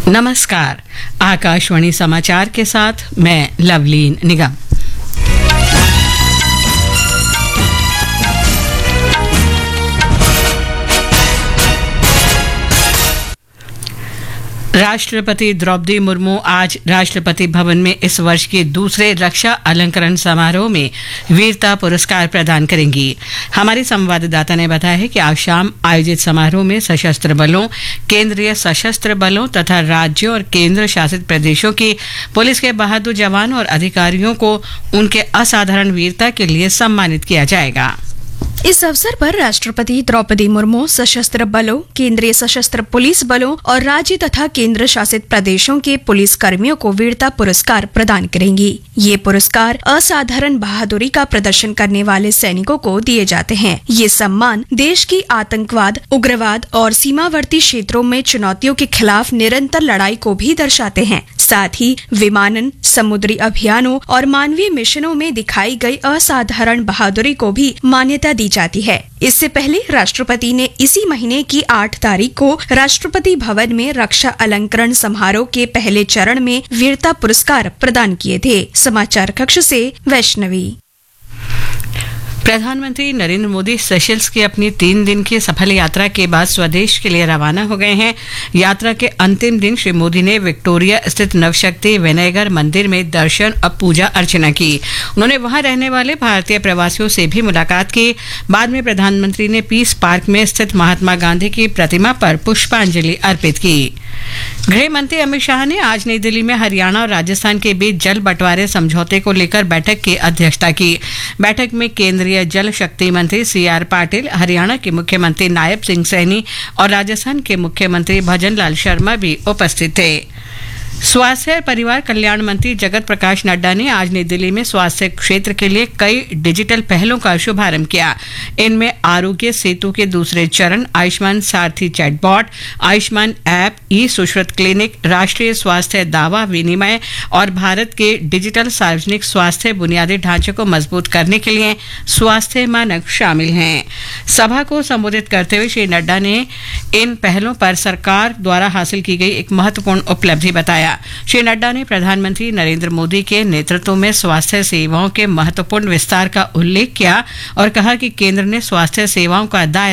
नमस्कार। आकाशवाणी समाचार के साथ मैं लवलीन निगम। राष्ट्रपति द्रौपदी मुर्मू आज राष्ट्रपति भवन में इस वर्ष के दूसरे रक्षा अलंकरण समारोह में वीरता पुरस्कार प्रदान करेंगी। हमारी संवाददाता ने बताया है कि आज शाम आयोजित समारोह में सशस्त्र बलों, केंद्रीय सशस्त्र बलों तथा राज्यों और केंद्र शासित प्रदेशों की पुलिस के बहादुर जवानों और अधिकारियों को उनके असाधारण वीरता के लिए सम्मानित किया जाएगा। इस अवसर पर राष्ट्रपति द्रौपदी मुर्मू सशस्त्र बलों, केंद्रीय सशस्त्र पुलिस बलों और राज्य तथा केंद्र शासित प्रदेशों के पुलिस कर्मियों को वीरता पुरस्कार प्रदान करेंगी। ये पुरस्कार असाधारण बहादुरी का प्रदर्शन करने वाले सैनिकों को दिए जाते हैं। ये सम्मान देश की आतंकवाद, उग्रवाद और सीमावर्ती क्षेत्रों में चुनौतियों के खिलाफ निरंतर लड़ाई को भी दर्शाते हैं। साथ ही विमानन, समुद्री अभियानों और मानवीय मिशनों में दिखाई गई असाधारण बहादुरी को भी मान्यता दी जाती है। इससे पहले राष्ट्रपति ने इसी महीने की 8 तारीख को राष्ट्रपति भवन में रक्षा अलंकरण समारोह के पहले चरण में वीरता पुरस्कार प्रदान किए थे। समाचार कक्ष से वैष्णवी। प्रधानमंत्री नरेंद्र मोदी सेशल्स की अपनी 3 दिन की सफल यात्रा के बाद स्वदेश के लिए रवाना हो गए हैं। यात्रा के अंतिम दिन श्री मोदी ने विक्टोरिया स्थित नवशक्ति विनयगर मंदिर में दर्शन और पूजा अर्चना की। उन्होंने वहां रहने वाले भारतीय प्रवासियों से भी मुलाकात की। बाद में प्रधानमंत्री ने पीस पार्क में स्थित महात्मा गांधी की प्रतिमा पर पुष्पांजलि अर्पित की। गृह मंत्री अमित शाह ने आज नई दिल्ली में हरियाणा और राजस्थान के बीच जल बंटवारे समझौते को लेकर बैठक की अध्यक्षता की। बैठक में केंद्रीय जल शक्ति मंत्री CR पाटिल, हरियाणा के मुख्यमंत्री नायब सिंह सैनी और राजस्थान के मुख्यमंत्री भजन लाल शर्मा भी उपस्थित थे। स्वास्थ्य और परिवार कल्याण मंत्री जगत प्रकाश नड्डा ने आज नई दिल्ली में स्वास्थ्य क्षेत्र के लिए कई डिजिटल पहलों का शुभारंभ किया। इनमें आरोग्य सेतु के दूसरे चरण, आयुष्मान सारथी chatbot, Ayushman app, Sushruta clinic, राष्ट्रीय स्वास्थ्य दावा विनिमय और भारत के डिजिटल सार्वजनिक स्वास्थ्य बुनियादी ढांचे को मजबूत करने के लिए स्वास्थ्य मानक शामिल हैं। सभा को संबोधित करते हुए श्री नड्डा ने इन पहलों पर सरकार द्वारा हासिल की गई एक महत्वपूर्ण उपलब्धि बताया। श्री नड्डा ने प्रधानमंत्री नरेंद्र मोदी के नेतृत्व में स्वास्थ्य सेवाओं के महत्वपूर्ण विस्तार का उल्लेख किया और कहा कि केंद्र ने स्वास्थ्य सेवाओं का दायरा